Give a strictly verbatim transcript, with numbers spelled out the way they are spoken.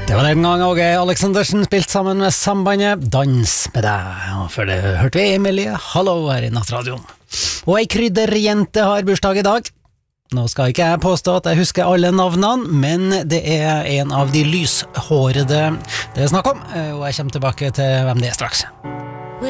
Det var den gang Åge Aleksandersen spilt sammen med Sambandet Dans med deg, og før det hørte vi Emilie Hallo her i Nattradioen. Og ei krydderjente har bursdag i dag. Nå skal ikke jeg påstå at jeg husker alle navnene, men det er en av de lyshårede det er snakk om, og jeg kommer tilbake til hvem det er straks.